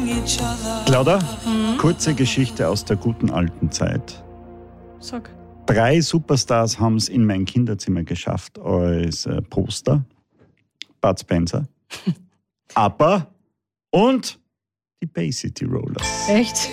Claudia, kurze Geschichte aus der guten alten Zeit. Sag. 3 Superstars haben es in mein Kinderzimmer geschafft als Poster. Bud Spencer, ABBA und die Bay City Rollers. Echt?